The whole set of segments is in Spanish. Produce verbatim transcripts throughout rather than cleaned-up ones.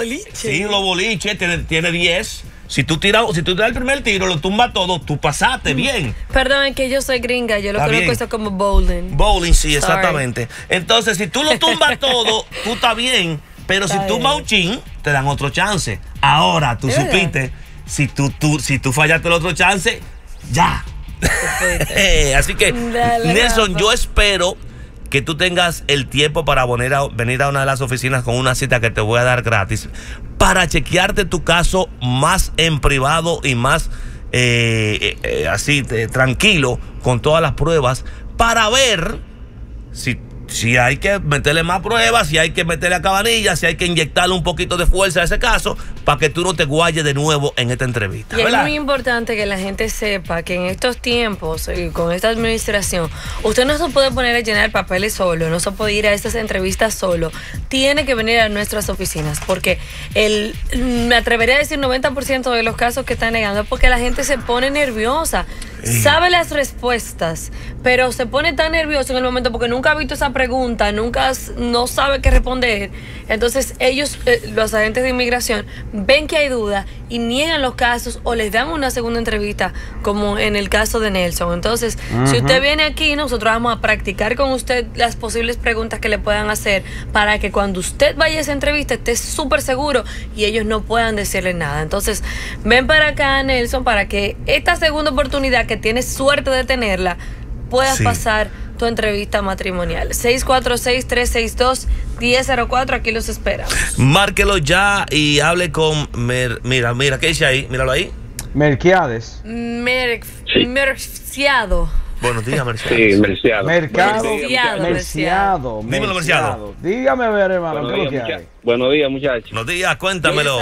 boliches. Sí, los boliches, tiene, tiene diez. Si tú tiras, si tú tiras el primer tiro, lo tumbas todo, tú pasaste bien. Perdón, es que yo soy gringa, yo lo Está conozco bien. eso como bowling. Bowling, sí, Sorry. exactamente. Entonces, si tú lo tumbas todo, tú estás bien. Pero Está si tumbas bien. un chin, te dan otro chance. Ahora, tú ¿Es supiste, si tú, tú, si tú fallaste el otro chance, ya. Así que, Dale, Nelson, Rafa. yo espero que tú tengas el tiempo para venir a, venir a una de las oficinas con una cita que te voy a dar gratis para chequearte tu caso más en privado y más eh, eh, así eh, tranquilo, con todas las pruebas, para ver si, si hay que meterle más pruebas, si hay que meterle a cabanilla, si hay que inyectarle un poquito de fuerza a ese caso, para que tú no te guayes de nuevo en esta entrevista. Y es ¿verdad? muy importante que la gente sepa que en estos tiempos, y con esta administración, usted no se puede poner a llenar papeles solo, no se puede ir a estas entrevistas solo. Tiene que venir a nuestras oficinas, porque el, me atrevería a decir noventa por ciento de los casos que están negando es porque la gente se pone nerviosa. Sabe las respuestas, pero se pone tan nervioso en el momento porque nunca ha visto esa pregunta, nunca s- no sabe qué responder. Entonces ellos, eh, los agentes de inmigración, ven que hay duda y niegan los casos o les dan una segunda entrevista, como en el caso de Nelson. Entonces, si usted viene aquí, nosotros vamos a practicar con usted las posibles preguntas que le puedan hacer para que cuando usted vaya a esa entrevista esté súper seguro y ellos no puedan decirle nada. Entonces, ven para acá, Nelson, para que esta segunda oportunidad que tienes suerte de tenerla, puedas Sí. pasar tu entrevista matrimonial. seis cuatro seis, tres seis dos, uno cero cero cuatro, aquí los esperamos. Márquelo ya y hable con... Mer- mira, mira, ¿qué dice ahí? Míralo ahí. Melquiades. Mer- Sí. Merciado. Buenos días, Mercedes. Sí, Merciado. Mercado. Buenos días, Merciado. muchachos. Merciado. Dímelo, Merciado. Dígame a ver, hermano, Buenos ¿qué es lo días, que hay? mucha- Buenos días, muchachos. Buenos días, cuéntamelo.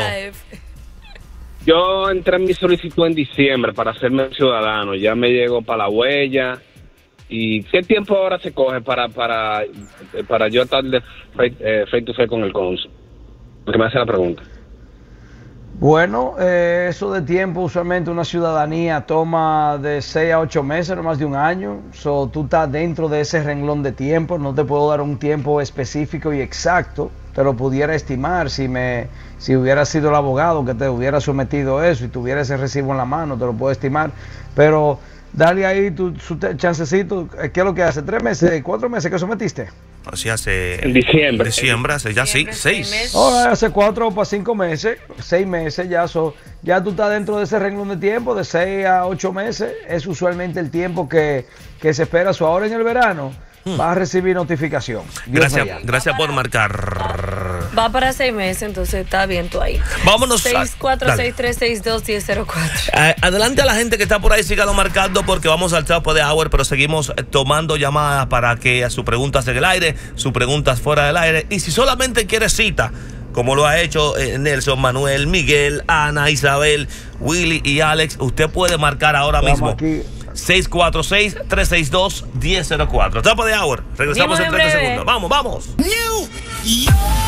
Yo entré en mi solicitud en diciembre para hacerme ciudadano. Ya me llegó para la huella. ¿Y qué tiempo ahora se coge para para para yo estar de face, eh, face to face con el cónsul? Porque me hace la pregunta. Bueno, eh, eso de tiempo, usualmente una ciudadanía toma de seis a ocho meses, no más de un año. So, tú estás dentro de ese renglón de tiempo. No te puedo dar un tiempo específico y exacto. Te lo pudiera estimar si me si hubiera sido el abogado que te hubiera sometido eso y tuviera ese recibo en la mano, te lo puedo estimar. Pero dale ahí tu su te- chancecito. ¿Qué es lo que hace? ¿Tres meses? ¿Cuatro meses que sometiste? Así hace... En diciembre. Diciembre, hace ya sí, Diciembre, seis. seis meses. Oh, hace cuatro para cinco meses, seis meses ya, so, ya tú estás dentro de ese renglón de tiempo, de seis a ocho meses, es usualmente el tiempo que, que se espera. So, ahora en el verano vas a recibir notificación. Dios Gracias, mediante. gracias por marcar. Va para seis meses, entonces está bien tú ahí. Vámonos a- seis cuatro seis, dale. tres seis dos, uno cero cero cuatro. Eh, adelante a la gente que está por ahí, síganlo marcando porque vamos al top de hour, pero seguimos eh, tomando llamadas para que sus preguntas en el aire, sus preguntas fuera del aire. Y si solamente quiere cita, como lo ha hecho eh, Nelson, Manuel, Miguel, Ana, Isabel, Willy y Alex, usted puede marcar ahora Estamos mismo. aquí. seis cuatro seis, tres seis dos, uno cero cero cuatro. Top de hour. Regresamos Vimos en en treinta breve. segundos. Vamos, vamos.